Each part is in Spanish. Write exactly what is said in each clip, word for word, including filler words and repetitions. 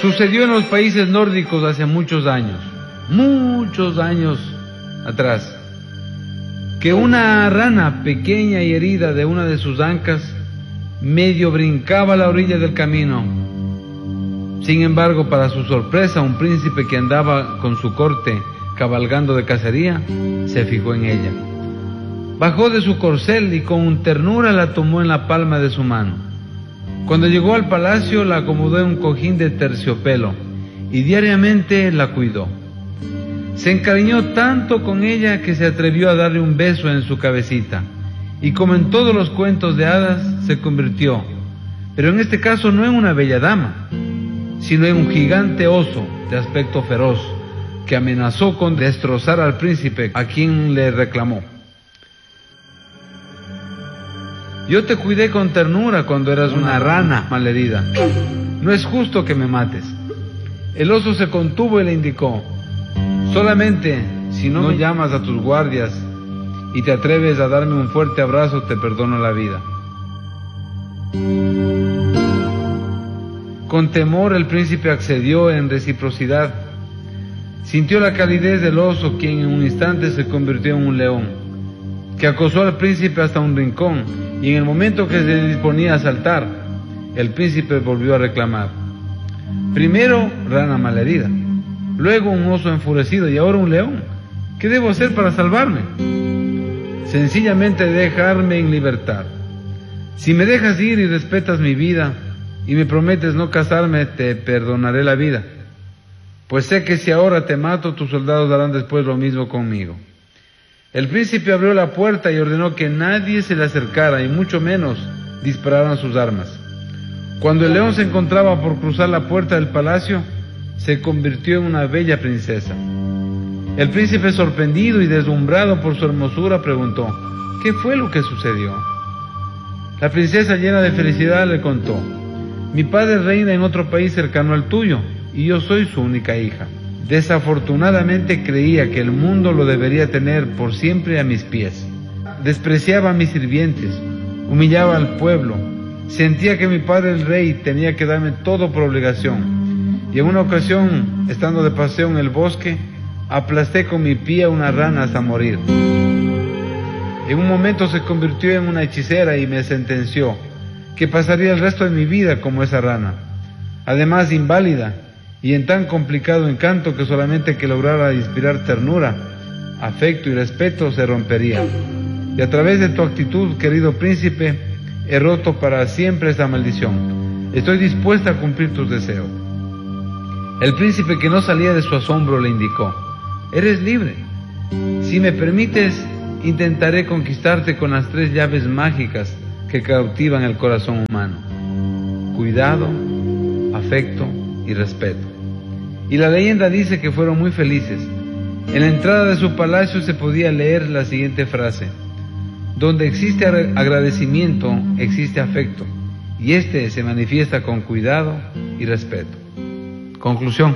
Sucedió en los países nórdicos hace muchos años, muchos años atrás, que una rana pequeña y herida de una de sus ancas medio brincaba a la orilla del camino. Sin embargo, para su sorpresa, un príncipe que andaba con su corte cabalgando de cacería se fijó en ella. Bajó de su corcel y con ternura la tomó en la palma de su mano. Cuando llegó al palacio, la acomodó en un cojín de terciopelo y diariamente la cuidó. Se encariñó tanto con ella que se atrevió a darle un beso en su cabecita, y como en todos los cuentos de hadas, se convirtió, pero en este caso no en una bella dama, sino en un gigante oso de aspecto feroz, que amenazó con destrozar al príncipe, a quien le reclamó: yo te cuidé con ternura cuando eras una rana malherida. No es justo que me mates. El oso se contuvo y le indicó: solamente si no me llamas a tus guardias y te atreves a darme un fuerte abrazo, te perdono la vida. Con temor el príncipe accedió en reciprocidad. Sintió la calidez del oso, quien en un instante se convirtió en un león, que acosó al príncipe hasta un rincón, y en el momento que se disponía a saltar, el príncipe volvió a reclamar. Primero rana malherida, luego un oso enfurecido y ahora un león. ¿Qué debo hacer para salvarme? Sencillamente dejarme en libertad. Si me dejas ir y respetas mi vida y me prometes no casarme, te perdonaré la vida, pues sé que si ahora te mato, tus soldados harán después lo mismo conmigo. El príncipe abrió la puerta y ordenó que nadie se le acercara y mucho menos dispararan sus armas. Cuando el león se encontraba por cruzar la puerta del palacio, se convirtió en una bella princesa. El príncipe, sorprendido y deslumbrado por su hermosura, preguntó: ¿qué fue lo que sucedió? La princesa, llena de felicidad, le contó: mi padre reina en otro país cercano al tuyo y yo soy su única hija. Desafortunadamente creía que el mundo lo debería tener por siempre a mis pies. Despreciaba a mis sirvientes, humillaba al pueblo, sentía que mi padre el rey tenía que darme todo por obligación. Y en una ocasión, estando de paseo en el bosque, aplasté con mi pie a una rana hasta morir. En un momento se convirtió en una hechicera y me sentenció que pasaría el resto de mi vida como esa rana, además inválida, y en tan complicado encanto que solamente que lograra inspirar ternura, afecto y respeto se rompería. Y a través de tu actitud, querido príncipe, he roto para siempre esa maldición. Estoy dispuesta a cumplir tus deseos. El príncipe, que no salía de su asombro, le indicó: eres libre. Si me permites, intentaré conquistarte con las tres llaves mágicas que cautivan el corazón humano: cuidado, afecto y respeto. Y la leyenda dice que fueron muy felices. En la entrada de su palacio se podía leer la siguiente frase: donde existe agradecimiento, existe afecto, y este se manifiesta con cuidado y respeto. Conclusión: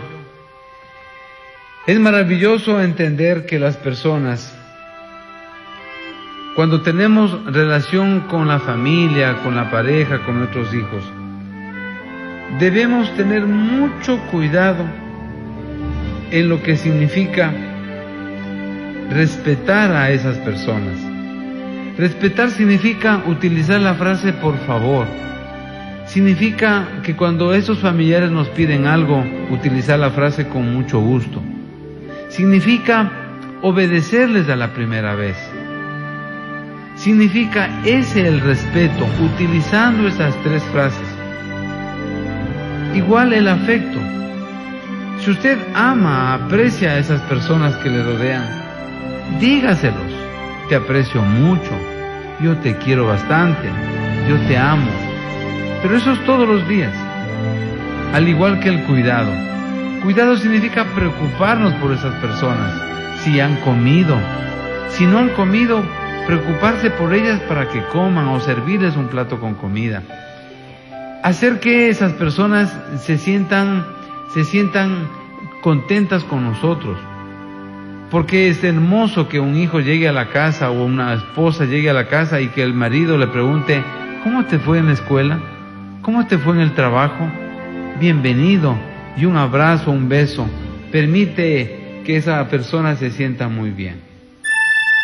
es maravilloso entender que las personas, cuando tenemos relación con la familia, con la pareja, con nuestros hijos, debemos tener mucho cuidado en lo que significa respetar a esas personas. Respetar significa utilizar la frase por favor. Significa que cuando esos familiares nos piden algo, utilizar la frase con mucho gusto. Significa obedecerles a la primera vez. Significa ese el respeto, utilizando esas tres frases. Igual el afecto. Si usted ama, aprecia a esas personas que le rodean, dígaselos: te aprecio mucho, yo te quiero bastante, yo te amo. Pero eso es todos los días. Al igual que el cuidado. Cuidado significa preocuparnos por esas personas, si han comido. Si no han comido, preocuparse por ellas para que coman o servirles un plato con comida. Hacer que esas personas se sientan, se sientan contentas con nosotros. Porque es hermoso que un hijo llegue a la casa o una esposa llegue a la casa y que el marido le pregunte: ¿cómo te fue en la escuela? ¿Cómo te fue en el trabajo? Bienvenido, y un abrazo, un beso, permite que esa persona se sienta muy bien.